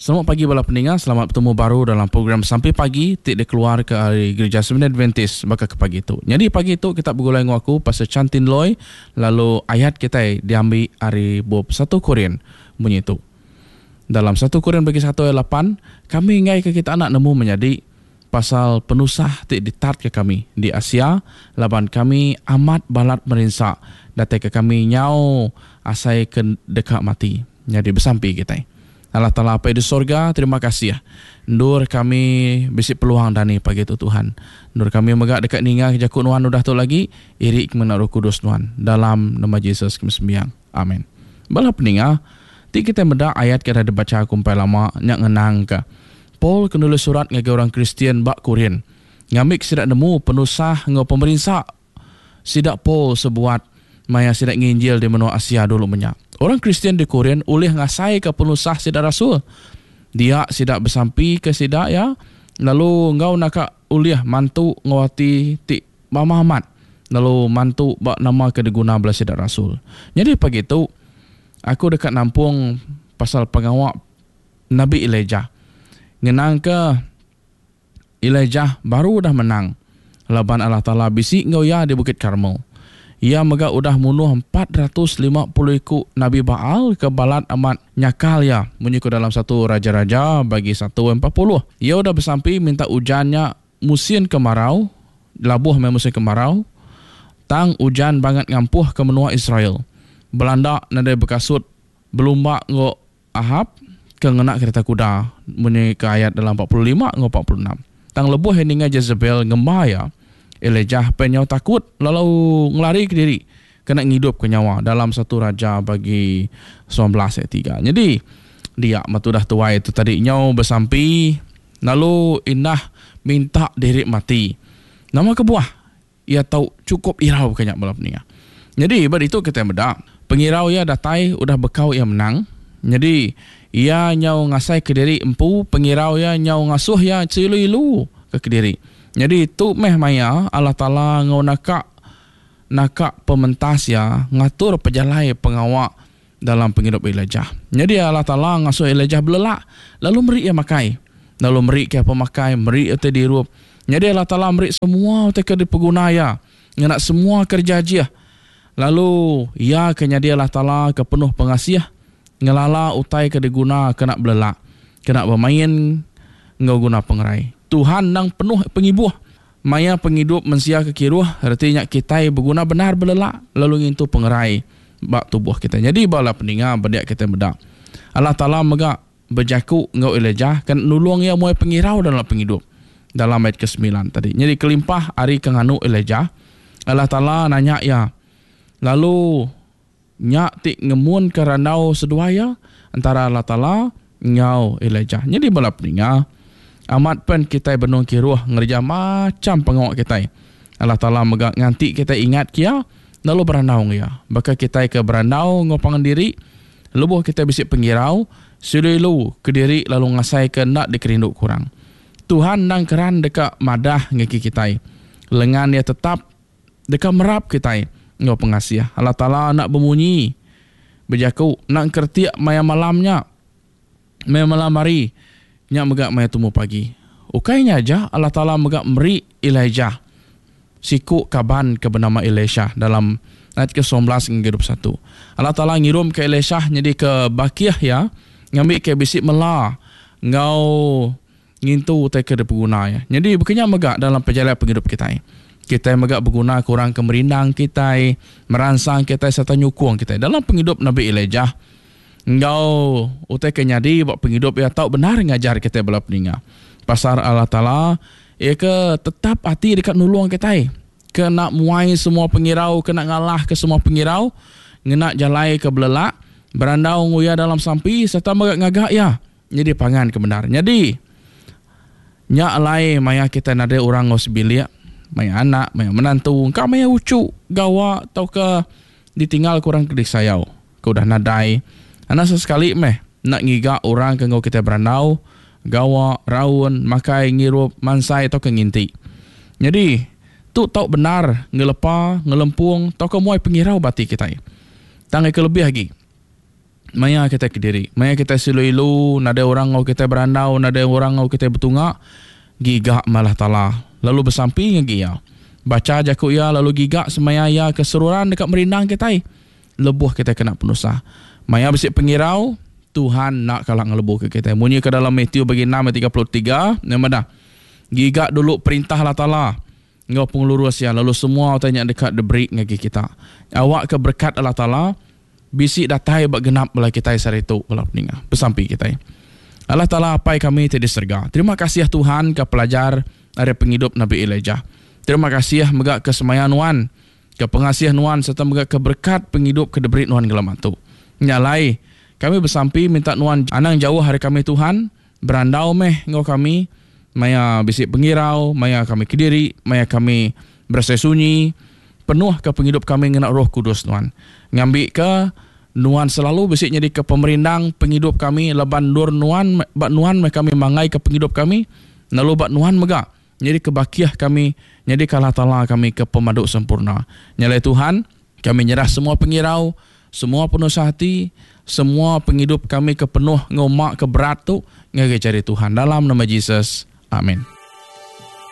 Selamat pagi bala pendengar, selamat bertemu baru dalam program Sampai Pagi Tik dia keluar ke hari Gereja Sebenar Adventist bakal ke pagi tu. Jadi pagi tu kita bergulai dengan aku Pastor Chantin Loy. Lalu ayat kita diambil hari 1 Korin bunyi tu. Dalam 1 Korin bagi 1 ayat 8, kami ingai ke kita anak nemu menjadi pasal penusah tik ditart ke kami di Asia, laban kami amat balat merinsak datang ke kami nyau asai ke dekat mati. Jadi bersampi kita. Allah Ta'ala apa di sorga, terima kasih ya. Ndur kami bisi peluang dani pagi tu Tuhan. Ndur kami megak dekat ninga jakut Nuhan udah tu lagi, irik kemenang Roh Kudus Nuhan. Dalam nama Yesus kami sembiang. Amin. Bala peninga, kita mendak ayat kita ada baca kumpai lama, nyak ngenang ke. Paul kenulis surat ngagi orang Kristian bak Korin. Ngamik sidak nemu penusah ngau pemerintah. Sidak Paul sebuat maya sidak nginjil di menua Asia dulu menyak. Orang Kristian di Korin oleh ngasai ke penusah sidak rasul. Dia sidak bersampi ke sidak ya. Lalu ngau nak uliah mantu ngawati ti Muhammad. Lalu mantu bak nama ke diguna belah sidak rasul. Jadi pagi tu aku dekat nampung pasal pengawak Nabi Elijah. Ngenang ke Elijah baru dah menang. Laban Allah Ta'ala bisik ngau ya di Bukit Karmel. Ia megak udah munuh 450 ikut Nabi Baal ke balat amat nyakal ya. Menyuku dalam satu Raja-Raja bagi 1:40. Ia udah bersampi minta ujannya musim kemarau. Labuh memang musim kemarau. Tang ujan banget ngampuh ke menua Israel. Belanda nadai berkasut belumbak ngok Ahab ke ngenak kereta kuda. Menyuku ke ayat dalam 45 ngok 46. Tang lebuh heninga Jezebel ngembaya. Elijah penyau takut lalu ngelari ke diri kena ngidup ke nyawa dalam satu Raja bagi 19 ayat 3. Jadi dia matu dah tua itu tadi nyau bersampi lalu indah minta diri mati. Nama kebuah ia tahu cukup irau kenyak balap ni. Jadi ber itu kita bedak pengirau ia datai udah bekau ia menang. Jadi ia nyau ngasai ke diri empu, pengirau ia nyau ngasuh ia cilu-ilu ke diri. Jadi tu meh maya Allah Ta'ala ngau nakak pementas ya ngatur pejalai pengawak dalam penghidup Elijah. Jadi Allah Ta'ala ngasuh Elijah belelak lalu meri ia makai. Lalu meri ke pemakai, meri ia dirup. Jadi Allah Ta'ala meri semua teka di pengguna ya. Ngenak semua kerja dia. Lalu ya kenya dia Allah Ta'ala ke penuh pengasih. Ngelala utai ke diguna kena belelak. Kena bermain ngau guna pengerai. Tuhan nang penuh pengibuh. Maya penghidup mensia ke kiruh. Artinya kita berguna benar belelak. Lalu ngintu pengerai bak tubuh kita. Jadi bala pendengar berdiak kita bedak. Allah Ta'ala megak berjaku ngau Elijah. Kan nulung ia muai pengirau dalam penghidup. Dalam ayat ke-9 tadi. Jadi kelimpah hari kenganu Elijah. Allah Ta'ala nanya ya. Lalu nyak tik ngemun ke randau seduaya. Antara Allah Ta'ala ngau Elijah. Jadi bala pendengar. Amat pen kita benung kiruh ngerja macam pengawak kita. Allah Ta'ala megak nganti kita ingat kia lalu berandau ya. Baka kita ke berandau ngopangan diri lebuh kita bisik pengirau silu ke diri lalu ngasai ke nak dikerinduk kurang. Tuhan nang keran dekat madah ngeki kita. Lengan dia tetap dekat merap kita ngau pengasih. Allah Ta'ala nak bemunyi berjaku nak kertiak maya malamnya. Maya malam hari nya megak maya tumu pagi. Ukainya aja Allah Ta'ala megak meri Elijah. Siku kaban ke bernama Elisha dalam ayat ke-19 hingga 21. Allah Ta'ala ngirum ke Elisha jadi ke Bakiah ya. Ngambil ke bisik mela. Ngau ngintu utai ke berguna ya. Jadi bukannya megak dalam perjalanan penghidup kita. Kita megak berguna kurang kemerindang kita. Merangsang kita serta nyukung kita. Dalam penghidup Nabi Elijah. Engkau utai kenyadi buat penghidup ia tahu benar ngajar kita bela peninga. Pasar Allah Ta'ala ia ke tetap hati dekat nulung kita. Ke nak muai semua pengirau, ke nak ngalah ke semua pengirau, ngenak jalai ke belelak, berandau nguya dalam sampi serta ngagak ya. Jadi pangan kebenar. Jadi nyak lai maya kita nade orang ngosbilia, maya anak, maya menantu, engkau maya ucu, gawa atau ke ditinggal kurang kedik sayau. Kau dah nadai anak sesekali meh nak ngiga orang ke ngau kita berandau, gawa, raun, makai, ngirup, mansai atau ke nginti. Jadi tu tahu benar ngelepa, ngelempung, atau ke muai pengirau bati kita. Tangai ke lebih lagi. Maya kita Kediri, maya kita silu-ilu, nada orang ngau kita berandau, nada orang ngau kita betungak, gigak malah tala. Lalu bersampi ngagi ya. Baca jakuk ya lalu gigak semaya ya keseruan dekat merindang kita. Lebuh kita kena penusah. Maya besik pengirau, Tuhan nak kalah ngelebuh ke kita. Munyi ke dalam Matius bagi 6:33, nama dah. Gigak dulu perintah Allah Ta'ala. Ngau pengelurus ya, lalu semua tanya dekat debrik ngagi kita. Awak ke berkat Allah Ta'ala, bisik datai bak genap bala kita saritu bala peningah pesampi kita. Allah Taala apai kami tadi serga. Terima kasih Tuhan ke pelajar ada penghidup Nabi Elijah. Terima kasih megak kesemayan Nuan, ke pengasihan Nuan serta megak ke berkat penghidup ke debrit Nuan gelamatu. Nyalai kami bersampi minta Nuan anang jauh hari kami Tuhan, berandau meh ngau kami, maya bisik pengirau, maya kami Kediri, maya kami berasa sunyi, penuh ke penghidup kami ngena Roh Kudus Nuan. Ngambil ke Nuan selalu bisik jadi ke pemerindang penghidup kami, leban dur Nuan bak Nuan kami mangai ke penghidup kami, lalu bak Nuan megak jadi kebakiah kami, jadi kalah Ta'ala kami ke pemaduk sempurna. Nyalai Tuhan, kami nyerah semua pengirau, semua penuh hati, semua penghidup kami ke penuh ngomak ke berat tu, ngage cari Tuhan dalam nama Yesus. Amin.